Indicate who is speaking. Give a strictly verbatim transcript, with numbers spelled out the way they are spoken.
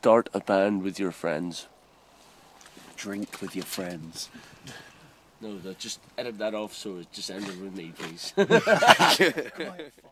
Speaker 1: Start a band with your friends.
Speaker 2: Drink with your friends.
Speaker 1: No, that just edit that off so it just ended with me, please.